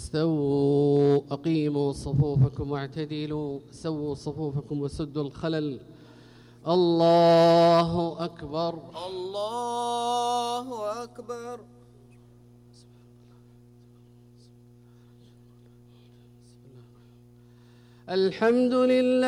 استووا أقيموا صفوفكم واعتدلوا سووا صفوفكم وسدوا الخلل. الله أكبر. الله أكبر. الحمد لله.